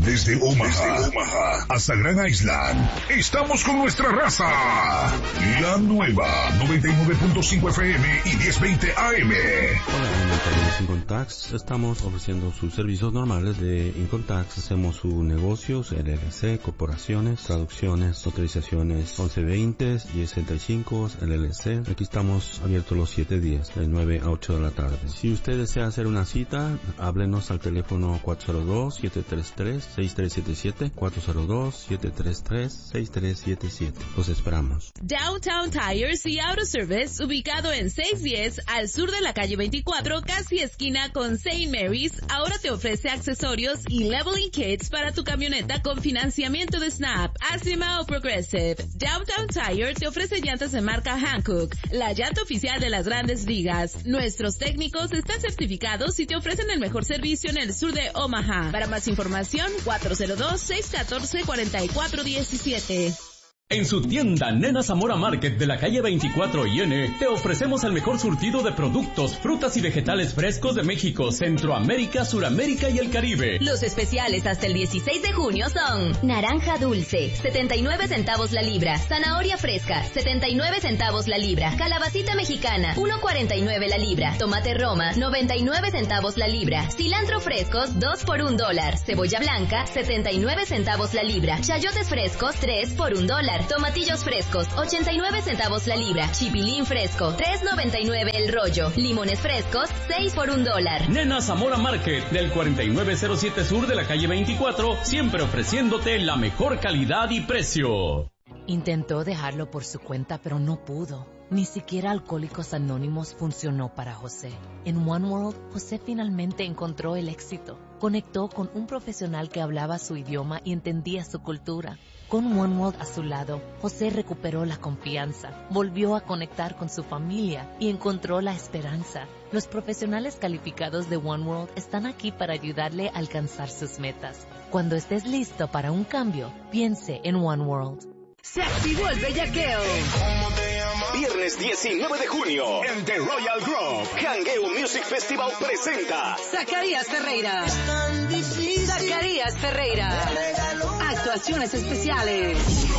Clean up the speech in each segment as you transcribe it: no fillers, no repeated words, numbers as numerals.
Desde Omaha hasta Gran Island, estamos con nuestra raza. La nueva 99.5 FM y 1020 AM. Hola, en Income Tax estamos ofreciendo sus servicios normales de Income Tax. Hacemos sus negocios, LLC, corporaciones, traducciones, autorizaciones 1120, 1065, LLC. Aquí estamos abiertos los 7 días, de 9 a 8 de la tarde. Si usted desea hacer una cita, háblenos al teléfono 402-733-6377, 402-733-6377. Los esperamos. Downtown Tires y Auto Service, ubicado en 610 al sur de la calle 24, casi esquina con St. Mary's, ahora te ofrece accesorios y leveling kits para tu camioneta con financiamiento de Snap, Acima o Progressive. Downtown Tire te ofrece llantas de marca Hankook, la llanta oficial de las Grandes Ligas. Nuestros técnicos están certificados y te ofrecen el mejor servicio en el sur de Omaha. Para más información, 402-614-4417. En su tienda Nena Zamora Market de la calle 24 IN, te ofrecemos el mejor surtido de productos, frutas y vegetales frescos de México, Centroamérica, Suramérica y el Caribe. Los especiales hasta el 16 de junio son: naranja dulce, 79 centavos la libra; zanahoria fresca, 79 centavos la libra; calabacita mexicana, 1.49 la libra; tomate Roma, 99 centavos la libra; cilantro frescos, 2 por $1; cebolla blanca, 79 centavos la libra; chayotes frescos, 3 por $1; tomatillos frescos, 89 centavos la libra; chipilín fresco, 3.99 el rollo; limones frescos, 6 por $1. Nena Zamora Market, del 4907 sur de la calle 24, siempre ofreciéndote la mejor calidad y precio. Intentó dejarlo por su cuenta, pero no pudo. Ni siquiera Alcohólicos Anónimos funcionó para José. En One World, José finalmente encontró el éxito. Conectó con un profesional que hablaba su idioma y entendía su cultura. Con One World a su lado, José recuperó la confianza, volvió a conectar con su familia y encontró la esperanza. Los profesionales calificados de One World están aquí para ayudarle a alcanzar sus metas. Cuando estés listo para un cambio, piense en One World. Se activó el bellaqueo. Viernes 19 de junio, en The Royal Grove, Hangueo Music Festival presenta Zacarías Ferreira. Zacarías Ferreira. Actuaciones especiales.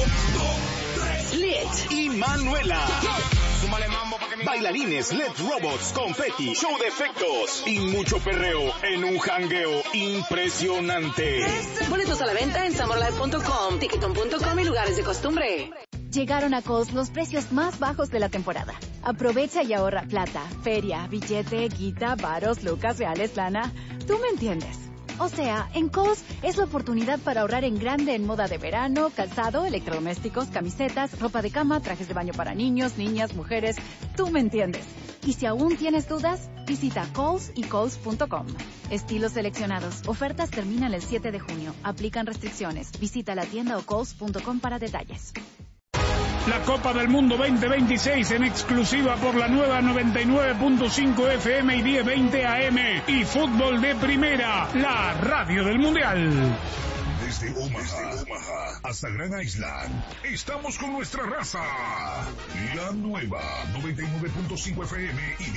Lit y Manuela. Bailarines, LED robots, confetti, show de efectos y mucho perreo en un jangueo impresionante. Boletos a la venta en samorlife.com, ticketon.com y lugares de costumbre. Llegaron a Kohl's los precios más bajos de la temporada. Aprovecha y ahorra plata, feria, billete, guita, varos, lucas, reales, lana. Tú me entiendes. O sea, en Kohl's es la oportunidad para ahorrar en grande en moda de verano, calzado, electrodomésticos, camisetas, ropa de cama, trajes de baño para niños, niñas, mujeres. Tú me entiendes. Y si aún tienes dudas, visita Kohl's y Kohls.com. Estilos seleccionados. Ofertas terminan el 7 de junio. Aplican restricciones. Visita la tienda o Kohls.com para detalles. La Copa del Mundo 2026 en exclusiva por la nueva 99.5 FM y 1020 AM y Fútbol de Primera, la radio del Mundial. Desde Omaha hasta Gran Island, estamos con nuestra raza. La nueva 99.5 FM y